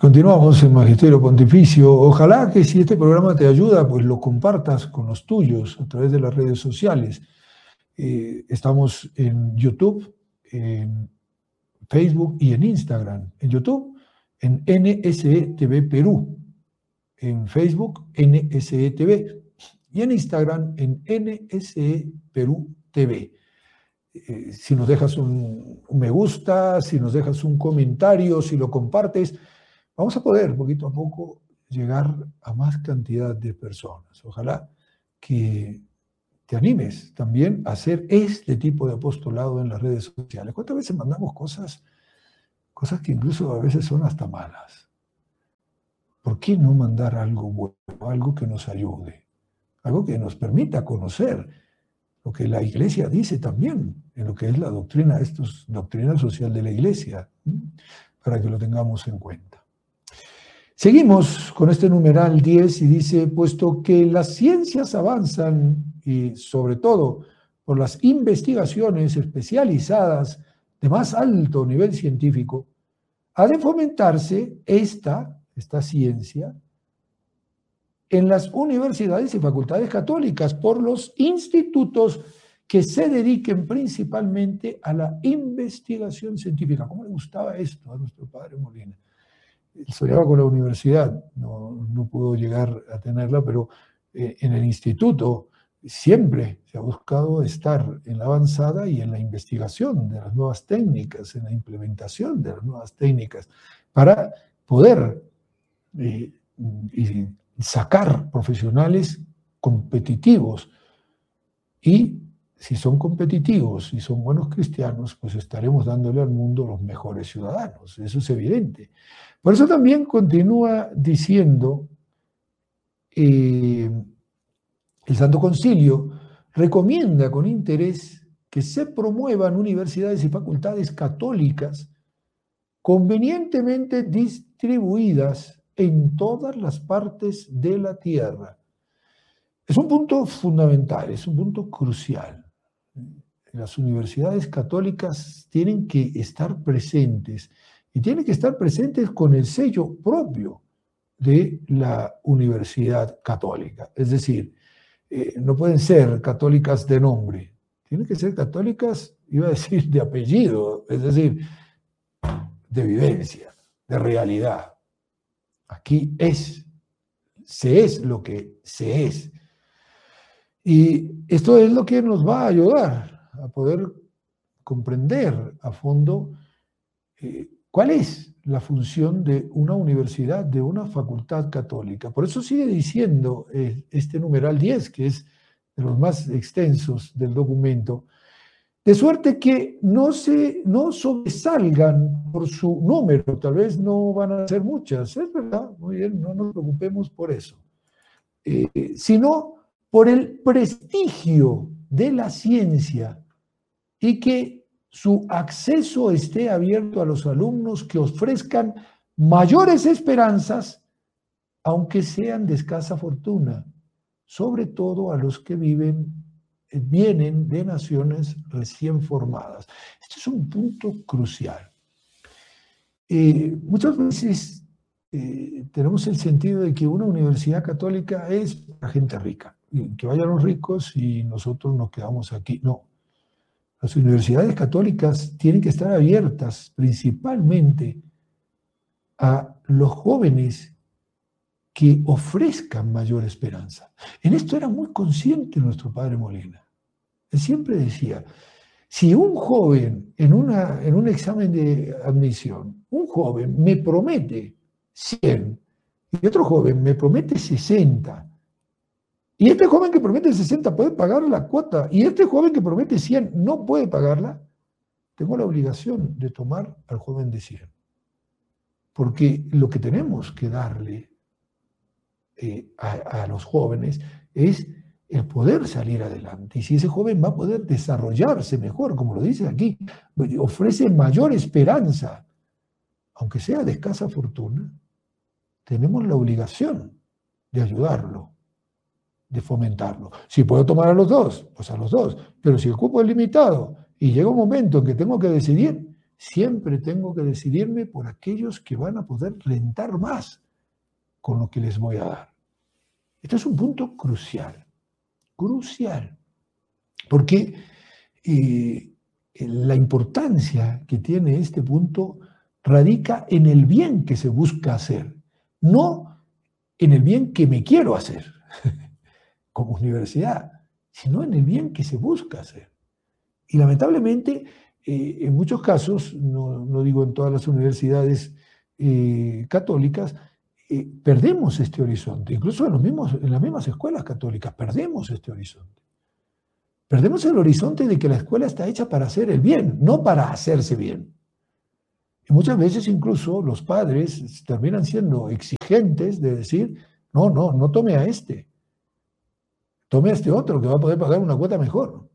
Continuamos en Magisterio Pontificio. Ojalá que si este programa te ayuda, pues lo compartas con los tuyos a través de las redes sociales. Estamos en YouTube, en Facebook y en Instagram. En YouTube, en NSE TV Perú. En Facebook, NSE TV. Y en Instagram, en NSE Perú TV. Si nos dejas un me gusta, si nos dejas un comentario, si lo compartes, vamos a poder poquito a poco llegar a más cantidad de personas. Ojalá que te animes también a hacer este tipo de apostolado en las redes sociales. ¿Cuántas veces mandamos cosas que incluso a veces son hasta malas? ¿Por qué no mandar algo bueno, algo que nos ayude, algo que nos permita conocer lo que la Iglesia dice también, en lo que es la doctrina, doctrina social de la Iglesia, para que lo tengamos en cuenta? Seguimos con este numeral 10 y dice, puesto que las ciencias avanzan y sobre todo por las investigaciones especializadas de más alto nivel científico, ha de fomentarse esta ciencia en las universidades y facultades católicas por los institutos que se dediquen principalmente a la investigación científica. ¿Cómo le gustaba esto a nuestro padre Molina? Él soñaba con la universidad, no pudo llegar a tenerla, pero en el instituto siempre se ha buscado estar en la avanzada y en la investigación de las nuevas técnicas, en la implementación de las nuevas técnicas, para poder sacar profesionales competitivos. Y si son competitivos y son buenos cristianos, pues estaremos dándole al mundo los mejores ciudadanos. Eso es evidente. Por eso también continúa diciendo el Santo Concilio, recomienda con interés que se promuevan universidades y facultades católicas convenientemente distribuidas en todas las partes de la tierra. Es un punto fundamental, es un punto crucial. Las universidades católicas tienen que estar presentes y tienen que estar presentes con el sello propio de la universidad católica. Es decir, no pueden ser católicas de nombre, tienen que ser católicas, iba a decir, de apellido, es decir, de vivencia, de realidad. Aquí se es lo que se es. Y esto es lo que nos va a ayudar a poder comprender a fondo cuál es la función de una universidad, de una facultad católica. Por eso sigue diciendo este numeral 10, que es de los más extensos del documento, de suerte que no sobresalgan por su número, tal vez no van a ser muchas, es verdad, muy bien, no nos preocupemos por eso, sino por el prestigio de la ciencia y que su acceso esté abierto a los alumnos que ofrezcan mayores esperanzas, aunque sean de escasa fortuna, sobre todo a los que vienen de naciones recién formadas. Este es un punto crucial. Muchas veces tenemos el sentido de que una universidad católica es para gente rica, que vayan los ricos y nosotros nos quedamos aquí. No. Las universidades católicas tienen que estar abiertas principalmente a los jóvenes que ofrezcan mayor esperanza. En esto era muy consciente nuestro padre Molina. Él siempre decía, si un joven en un examen de admisión, un joven me promete 100 y otro joven me promete 60, y este joven que promete 60 puede pagar la cuota, y este joven que promete 100 no puede pagarla, tengo la obligación de tomar al joven de 100. Porque lo que tenemos que darle a los jóvenes es el poder salir adelante. Y si ese joven va a poder desarrollarse mejor, como lo dice aquí, ofrece mayor esperanza, aunque sea de escasa fortuna, tenemos la obligación de ayudarlo, de fomentarlo. Si puedo tomar a los dos, pues a los dos. Pero si el cupo es limitado y llega un momento en que tengo que decidir, siempre tengo que decidirme por aquellos que van a poder rentar más con lo que les voy a dar. Este es un punto crucial, crucial, porque la importancia que tiene este punto radica en el bien que se busca hacer, no en el bien que me quiero hacer como universidad, sino en el bien que se busca hacer. Y lamentablemente, en muchos casos, no digo en todas las universidades católicas, perdemos este horizonte. Incluso en las mismas escuelas católicas perdemos este horizonte. Perdemos el horizonte de que la escuela está hecha para hacer el bien, no para hacerse bien. Y muchas veces incluso los padres terminan siendo exigentes de decir, no tome a este, tome a este otro que va a poder pagar una cuota mejor.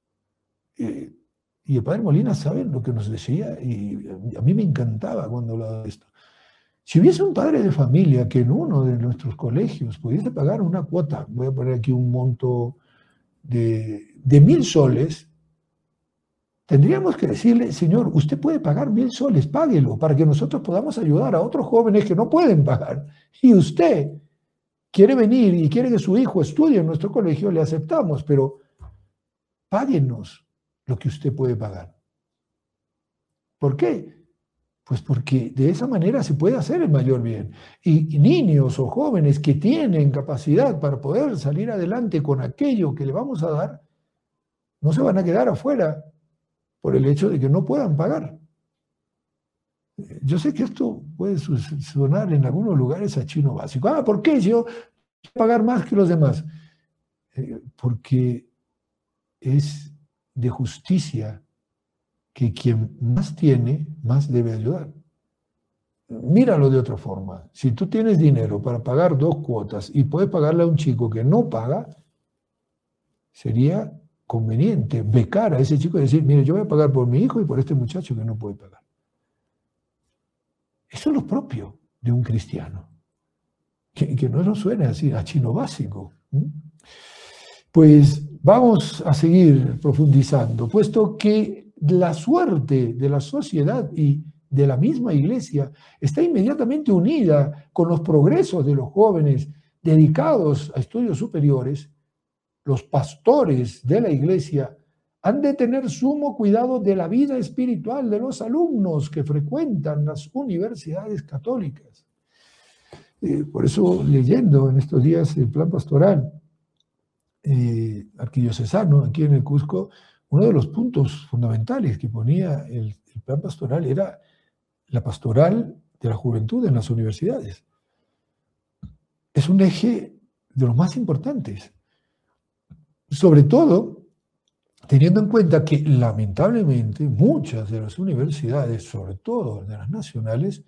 Y el padre Molina sabe lo que nos decía, y a mí me encantaba cuando hablaba de esto. Si hubiese un padre de familia que en uno de nuestros colegios pudiese pagar una cuota, voy a poner aquí un monto de 1.000 soles, tendríamos que decirle, señor, usted puede pagar 1.000 soles, páguelo, para que nosotros podamos ayudar a otros jóvenes que no pueden pagar. Y usted quiere venir y quiere que su hijo estudie en nuestro colegio, le aceptamos, pero páguenos lo que usted puede pagar. ¿Por qué? Pues porque de esa manera se puede hacer el mayor bien. Y niños o jóvenes que tienen capacidad para poder salir adelante con aquello que le vamos a dar, no se van a quedar afuera por el hecho de que no puedan pagar. Yo sé que esto puede sonar en algunos lugares a chino básico. ¿Por qué yo quiero pagar más que los demás? Porque es de justicia que quien más tiene, más debe ayudar. Míralo de otra forma. Si tú tienes dinero para pagar 2 cuotas y puedes pagarle a un chico que no paga, sería conveniente becar a ese chico y decir, mire, yo voy a pagar por mi hijo y por este muchacho que no puede pagar. Eso es lo propio de un cristiano. Que no nos suene así a chino básico. Pues vamos a seguir profundizando, puesto que la suerte de la sociedad y de la misma iglesia está inmediatamente unida con los progresos de los jóvenes dedicados a estudios superiores. Los pastores de la iglesia han de tener sumo cuidado de la vida espiritual de los alumnos que frecuentan las universidades católicas. Por eso, leyendo en estos días el plan pastoral arquidiocesano aquí en el Cusco, uno de los puntos fundamentales que ponía el plan pastoral era la pastoral de la juventud en las universidades. Es un eje de los más importantes, sobre todo teniendo en cuenta que lamentablemente muchas de las universidades, sobre todo de las nacionales,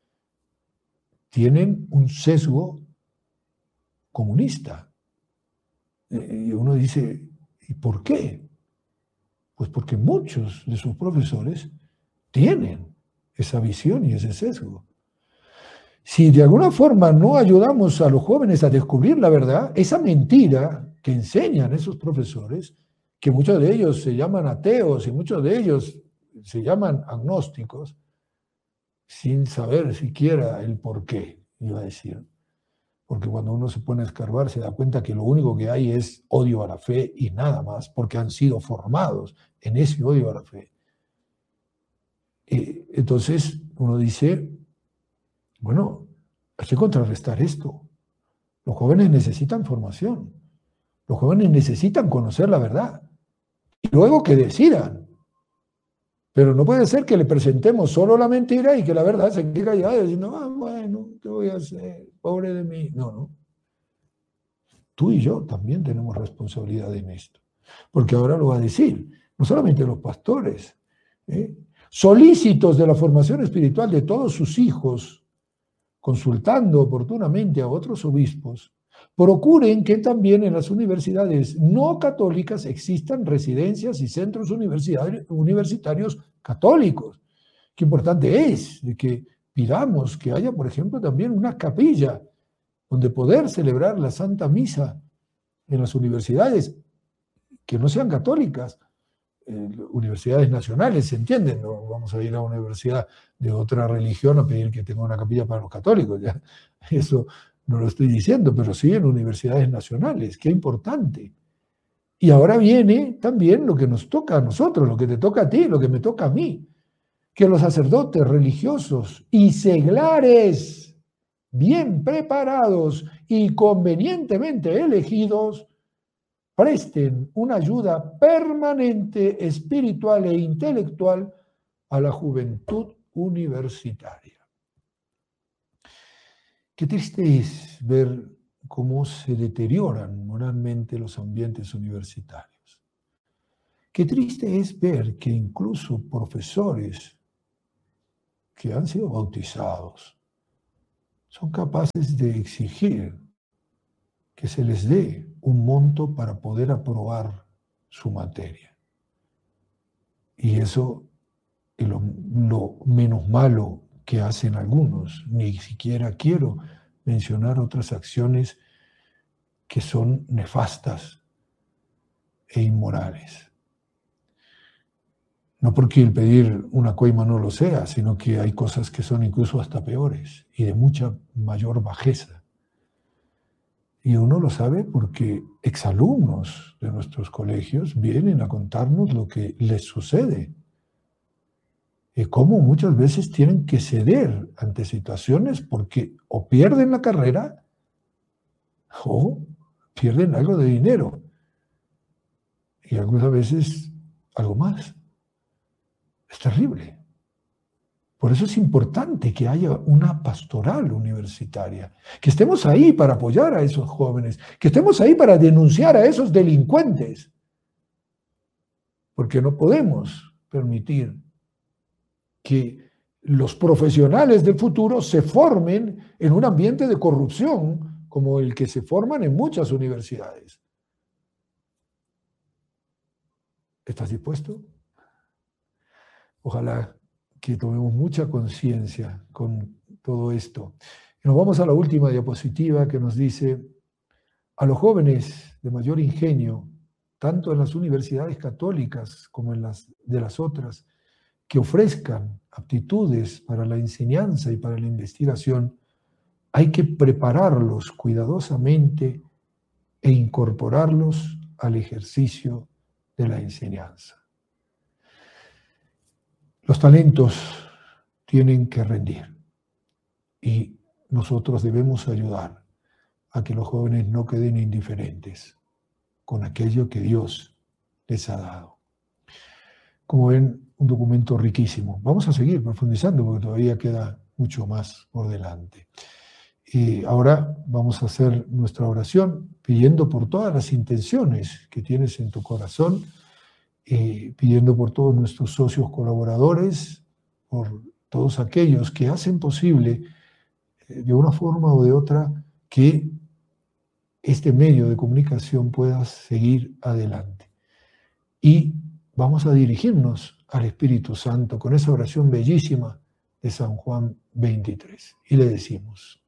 tienen un sesgo comunista. Y uno dice, ¿y por qué? Pues porque muchos de sus profesores tienen esa visión y ese sesgo. Si de alguna forma no ayudamos a los jóvenes a descubrir la verdad, esa mentira que enseñan esos profesores, que muchos de ellos se llaman ateos y muchos de ellos se llaman agnósticos, sin saber siquiera el por qué, iba a decir. Porque cuando uno se pone a escarbar se da cuenta que lo único que hay es odio a la fe y nada más, porque han sido formados en ese odio a la fe. Entonces uno dice, bueno, hay que contrarrestar esto. Los jóvenes necesitan formación. Los jóvenes necesitan conocer la verdad. Y luego que decidan. Pero no puede ser que le presentemos solo la mentira y que la verdad se quede callada diciendo, bueno, ¿qué voy a hacer? Pobre de mí. No. Tú y yo también tenemos responsabilidad en esto. Porque ahora lo va a decir, no solamente los pastores, solícitos de la formación espiritual de todos sus hijos, consultando oportunamente a otros obispos, procuren que también en las universidades no católicas existan residencias y centros universitarios católicos. Qué importante es de que pidamos que haya, por ejemplo, también una capilla donde poder celebrar la Santa Misa en las universidades que no sean católicas, universidades nacionales, ¿se entienden? No vamos a ir a una universidad de otra religión a pedir que tenga una capilla para los católicos, ya. Eso no lo estoy diciendo, pero sí en universidades nacionales, qué importante. Y ahora viene también lo que nos toca a nosotros, lo que te toca a ti, lo que me toca a mí, que los sacerdotes religiosos y seglares, bien preparados y convenientemente elegidos, presten una ayuda permanente, espiritual e intelectual a la juventud universitaria. Qué triste es ver cómo se deterioran moralmente los ambientes universitarios. Qué triste es ver que incluso profesores que han sido bautizados son capaces de exigir que se les dé un monto para poder aprobar su materia. Y eso es lo menos malo que hacen algunos. Ni siquiera quiero mencionar otras acciones que son nefastas e inmorales. No porque el pedir una coima no lo sea, sino que hay cosas que son incluso hasta peores y de mucha mayor bajeza. Y uno lo sabe porque exalumnos de nuestros colegios vienen a contarnos lo que les sucede. Y cómo muchas veces tienen que ceder ante situaciones porque o pierden la carrera o pierden algo de dinero. Y algunas veces algo más. Es terrible. Por eso es importante que haya una pastoral universitaria, que estemos ahí para apoyar a esos jóvenes, que estemos ahí para denunciar a esos delincuentes, porque no podemos permitir que los profesionales del futuro se formen en un ambiente de corrupción como el que se forman en muchas universidades. ¿Estás dispuesto? Ojalá que tomemos mucha conciencia con todo esto. Y nos vamos a la última diapositiva que nos dice: a los jóvenes de mayor ingenio, tanto en las universidades católicas como en las de las otras, que ofrezcan aptitudes para la enseñanza y para la investigación, hay que prepararlos cuidadosamente e incorporarlos al ejercicio de la enseñanza. Los talentos tienen que rendir y nosotros debemos ayudar a que los jóvenes no queden indiferentes con aquello que Dios les ha dado. Como ven, un documento riquísimo. Vamos a seguir profundizando porque todavía queda mucho más por delante. Y ahora vamos a hacer nuestra oración pidiendo por todas las intenciones que tienes en tu corazón, pidiendo por todos nuestros socios colaboradores, por todos aquellos que hacen posible de una forma o de otra que este medio de comunicación pueda seguir adelante. Y vamos a dirigirnos al Espíritu Santo con esa oración bellísima de San Juan 23. Y le decimos: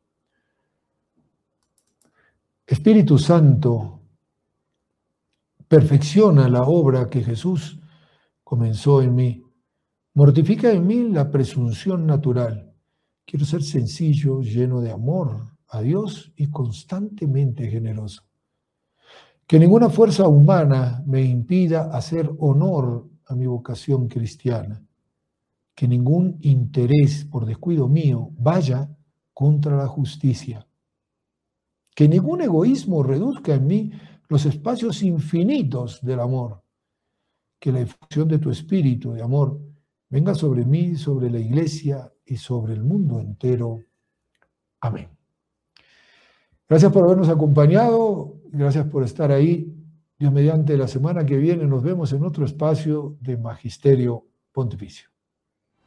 Espíritu Santo, perfecciona la obra que Jesús comenzó en mí. Mortifica en mí la presunción natural. Quiero ser sencillo, lleno de amor a Dios y constantemente generoso. Que ninguna fuerza humana me impida hacer honor a mi vocación cristiana. Que ningún interés por descuido mío vaya contra la justicia. Que ningún egoísmo reduzca en mí los espacios infinitos del amor. Que la efusión de tu espíritu de amor venga sobre mí, sobre la Iglesia y sobre el mundo entero. Amén. Gracias por habernos acompañado, gracias por estar ahí. Dios mediante, la semana que viene nos vemos en otro espacio de Magisterio Pontificio.